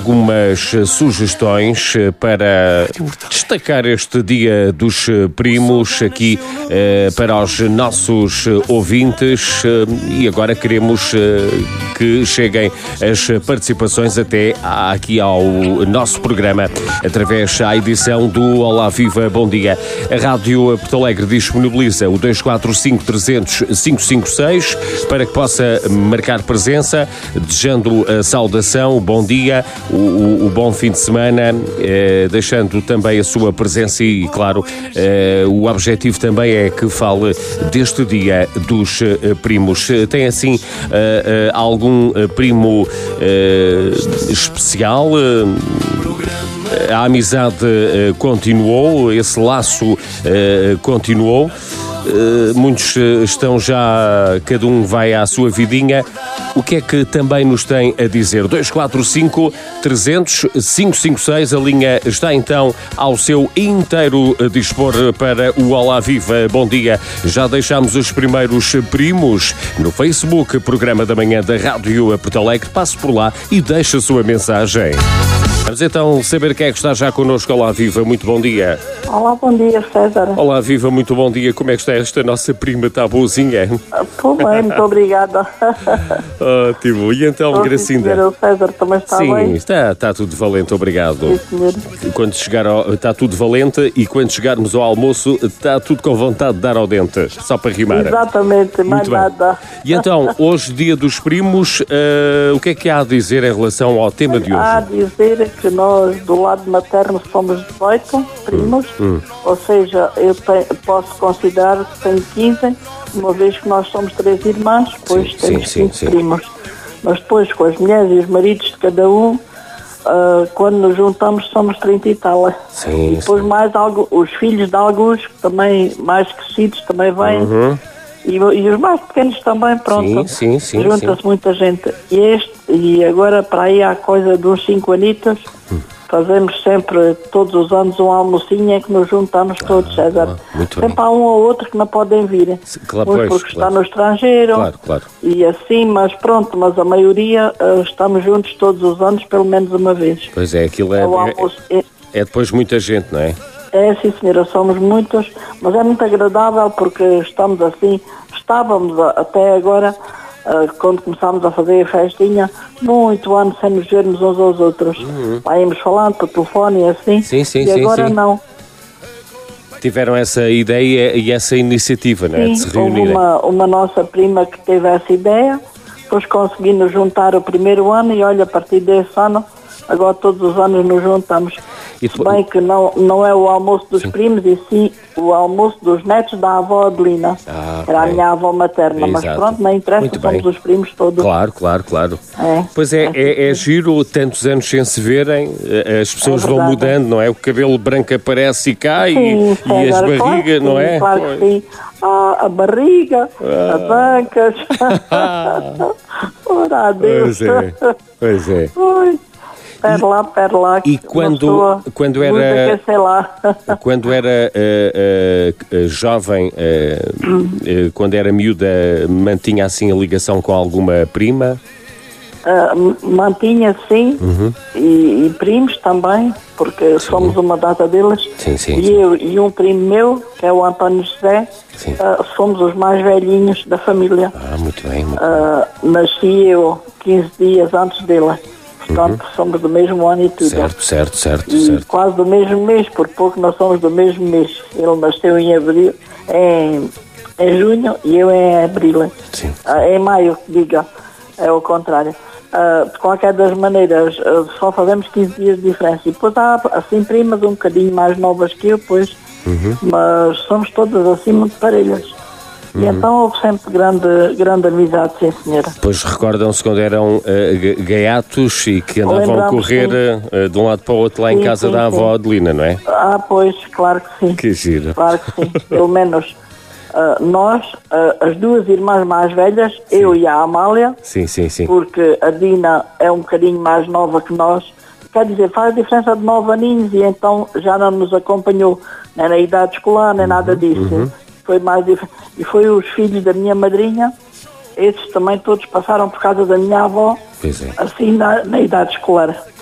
algumas sugestões para destacar este Dia dos Primos aqui para os nossos ouvintes e agora queremos que cheguem as participações até aqui ao nosso programa através da edição do Olá Viva, bom dia. A Rádio Porto Alegre disponibiliza o 245 300 556 para que possa marcar presença, desejando a saudação, o bom dia, o bom fim de semana, deixando também a sua presença e, claro, o objetivo também é que fale deste Dia dos Primos. Tem, assim, algum primo especial? A amizade continuou, esse laço continuou. Muitos estão já, cada um vai à sua vidinha. O que é que também nos tem a dizer? 245 300 556, a linha está então ao seu inteiro dispor para o Olá Viva, bom dia. Já deixámos os primeiros primos no Facebook, programa da manhã da Rádio Porto Alegre. Passe por lá e deixe a sua mensagem. Vamos então saber quem é que está já connosco. Olá Viva, muito bom dia. Olá, bom dia, César. Olá Viva, muito bom dia. Como é que está esta nossa prima? Está boazinha? Estou bem, muito obrigada. Ótimo. E então, Gracinda? O César também está bem? Sim, está tudo valente, obrigado. Sim, senhor. Quando chegar está tudo valente e quando chegarmos ao almoço está tudo com vontade de dar ao dente, só para rimar. Exatamente, mais nada. E então, hoje, Dia dos Primos, o que há a dizer em relação ao tema de hoje? Há a dizer que nós, do lado materno, somos 18 primos, ou seja, eu posso considerar que tenho 15, uma vez que nós somos 3 irmãs, pois temos 15 primos. Mas depois, com as mulheres e os maridos de cada um, quando nos juntamos somos 30 e tal. Sim, e depois mais os filhos de alguns, que também mais crescidos, também vêm. E os mais pequenos também, pronto. Sim. Junta-se muita gente. E agora para aí há coisa de uns 5 anitos, fazemos sempre, todos os anos, um almocinho em que nos juntamos todos, César. Sempre há um ou outro que não podem vir. Claro, porque está no estrangeiro. Claro. E assim, mas pronto, mas a maioria estamos juntos todos os anos, pelo menos uma vez. Pois é, aquilo é depois muita gente, não é? É, sim, senhora, somos muitos, mas é muito agradável porque estamos assim, estávamos até agora, quando começámos a fazer a festinha, muito anos sem nos vermos uns aos outros. Lá íamos falando por telefone e assim, e agora não. Tiveram essa ideia e essa iniciativa, não é? De se reunirem. Houve uma nossa prima que teve essa ideia, depois conseguimos juntar o primeiro ano e olha, a partir desse ano, agora todos os anos nos juntamos. Se bem que não é o almoço dos primos, e sim o almoço dos netos da avó Adelina. Era a minha avó materna, mas pronto, não interessa, somos os primos todos. Claro. Pois é giro, tantos anos sem se verem, as pessoas vão mudando, não é? O cabelo branco aparece e cai, e as barrigas, não é? Claro que sim. A barriga, as bancas. Ora, adeus. Pois é. Pera lá. E quando era jovem, quando era miúda, mantinha assim a ligação com alguma prima? Mantinha, sim, e primos também, porque somos uma data deles. E eu e um primo meu, que é o António José, somos os mais velhinhos da família. Muito bem. Nasci eu 15 dias antes dele. Portanto, somos do mesmo ano e tudo. Certo. E quase do mesmo mês, por pouco nós somos do mesmo mês. Ele nasceu em abril, em junho, e eu em abril. Em maio, diga, é o contrário. De qualquer das maneiras, só fazemos 15 dias de diferença. E depois há, assim, primas um bocadinho mais novas que eu, pois, mas somos todas assim muito parelhas. E então houve sempre grande amizade, sim, senhora. Pois recordam-se quando eram gaiatos e que andavam a correr de um lado para o outro lá em casa da avó Adelina, não é? Pois, claro que sim. Que giro. Claro que sim. Pelo menos nós, as duas irmãs mais velhas, eu e a Amália, porque a Dina é um bocadinho mais nova que nós, quer dizer, faz a diferença de 9 aninhos e então já não nos acompanhou, nem na idade escolar, nem nada disso. Foi mais diferente. E foi os filhos da minha madrinha, esses também todos passaram por causa da minha avó, assim na idade escolar.